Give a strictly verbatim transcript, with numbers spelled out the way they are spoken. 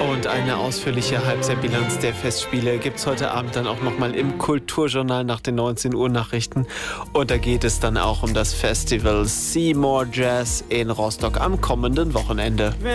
Und eine ausführliche Halbzeitbilanz der Festspiele gibt es heute Abend dann auch nochmal im Kulturjournal nach den neunzehn Uhr Nachrichten. Und da geht es dann auch um das Festival Seymour Jazz in Rostock am kommenden Wochenende.